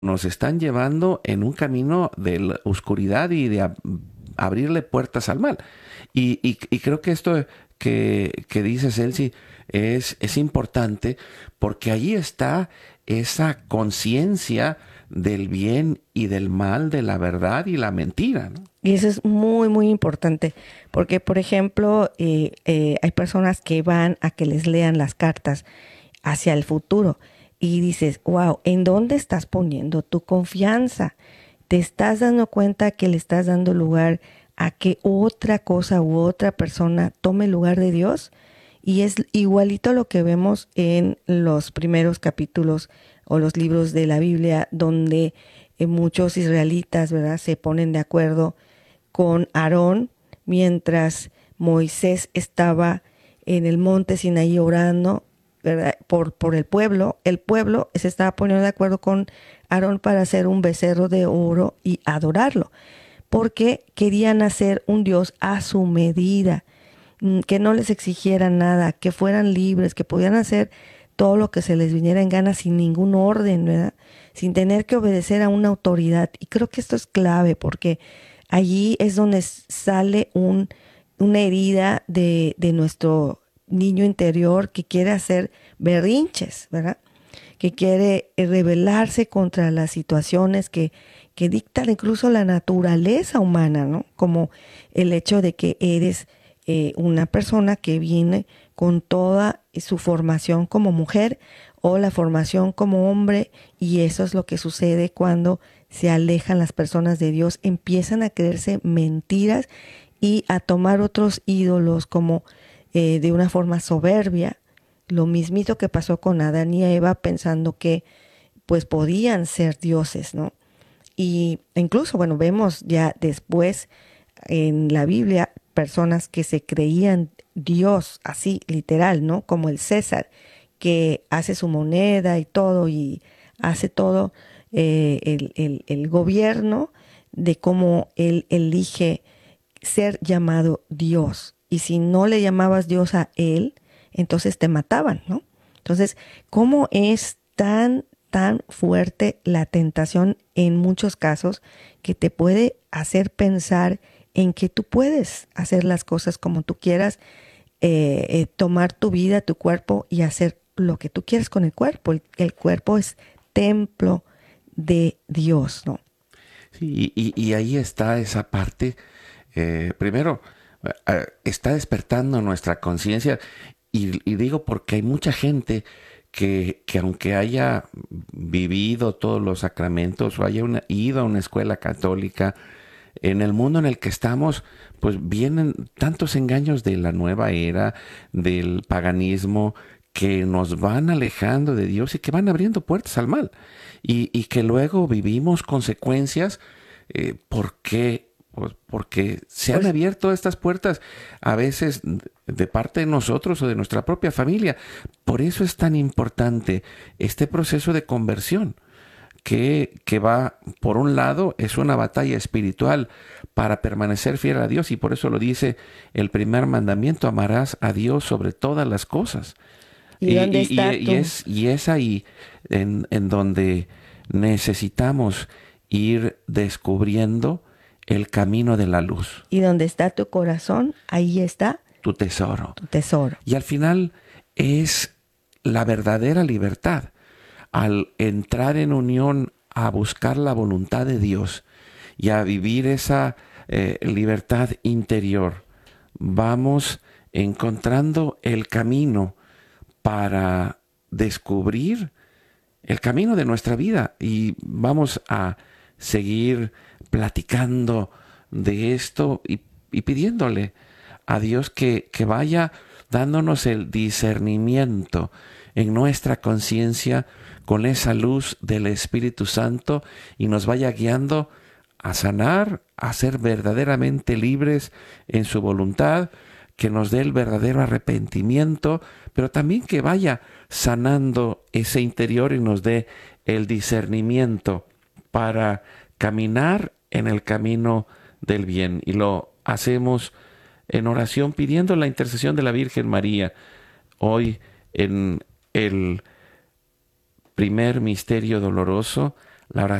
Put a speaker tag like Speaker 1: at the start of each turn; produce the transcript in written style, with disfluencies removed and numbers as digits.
Speaker 1: nos están llevando en un camino de la oscuridad y de abrirle puertas al mal. Y creo que esto que dice Celsi es importante porque allí está esa conciencia del bien y del mal, de la verdad y la mentira, ¿no?
Speaker 2: Y eso es muy, muy importante, porque, por ejemplo, hay personas que van a que les lean las cartas hacia el futuro y dices, wow, ¿en dónde estás poniendo tu confianza? ¿Te estás dando cuenta que le estás dando lugar a que otra cosa u otra persona tome el lugar de Dios? Y es igualito lo que vemos en los primeros capítulos o los libros de la Biblia, donde muchos israelitas, ¿verdad?, se ponen de acuerdo con Aarón mientras Moisés estaba en el monte Sinaí orando, ¿verdad?, por el pueblo se estaba poniendo de acuerdo con Aarón para hacer un becerro de oro y adorarlo, porque querían hacer un Dios a su medida, que no les exigiera nada, que fueran libres, que pudieran hacer todo lo que se les viniera en gana sin ningún orden, ¿verdad? Sin tener que obedecer a una autoridad. Y creo que esto es clave porque allí es donde sale una herida de nuestro niño interior que quiere hacer berrinches, ¿verdad? Que quiere rebelarse contra las situaciones que dictan incluso la naturaleza humana, ¿no? Como el hecho de que eres una persona que viene con toda su formación como mujer o la formación como hombre, y eso es lo que sucede cuando se alejan las personas de Dios, empiezan a creerse mentiras y a tomar otros ídolos como de una forma soberbia, lo mismito que pasó con Adán y Eva pensando que pues podían ser dioses, ¿no? Y incluso, bueno, vemos ya después en la Biblia personas que se creían Dios, así literal, ¿no? Como el César, que hace su moneda y todo, y hace todo el gobierno de cómo él elige ser llamado Dios. Y si no le llamabas Dios a él, entonces te mataban, ¿no? Entonces, ¿cómo es tan fuerte la tentación en muchos casos que te puede hacer pensar en que tú puedes hacer las cosas como tú quieras, tomar tu vida, tu cuerpo y hacer lo que tú quieres con el cuerpo? El cuerpo es templo de Dios, ¿no?
Speaker 1: Sí, y ahí está esa parte. Primero, está despertando nuestra conciencia. Y digo porque hay mucha gente que aunque haya vivido todos los sacramentos o haya ido a una escuela católica, en el mundo en el que estamos, pues vienen tantos engaños de la nueva era, del paganismo, que nos van alejando de Dios y que van abriendo puertas al mal. Y que luego vivimos consecuencias. ¿Por qué? Pues porque se han
Speaker 2: Pues
Speaker 1: abierto estas puertas a veces de parte de nosotros o de nuestra propia familia. Por eso es tan importante este proceso de conversión que va, por un lado, es una batalla espiritual para permanecer fiel a Dios, y por eso lo dice el primer mandamiento: amarás a Dios sobre todas las cosas.
Speaker 2: ¿y dónde está
Speaker 1: Y es ahí en donde necesitamos ir descubriendo el camino de la luz,
Speaker 2: y dónde está tu corazón? Ahí está
Speaker 1: tu tesoro.
Speaker 2: tu tesoro.
Speaker 1: Y al final es la verdadera libertad. Al entrar en unión a buscar la voluntad de Dios y a vivir esa libertad interior, vamos encontrando el camino para descubrir el camino de nuestra vida, y vamos a seguir platicando de esto y pidiéndole a Dios que vaya dándonos el discernimiento en nuestra conciencia con esa luz del Espíritu Santo, y nos vaya guiando a sanar, a ser verdaderamente libres en su voluntad, que nos dé el verdadero arrepentimiento, pero también que vaya sanando ese interior y nos dé el discernimiento para caminar en el camino del bien. Y lo hacemos en oración pidiendo la intercesión de la Virgen María. Hoy, en el primer misterio doloroso, La